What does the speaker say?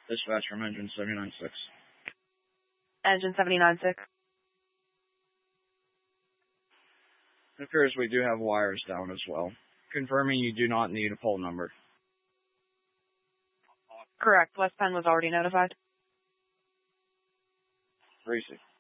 Dispatch from engine 796. Engine 796. It appears we do have wires down as well. Confirming you do not need a pole number. Correct. West Penn was already notified. Receive.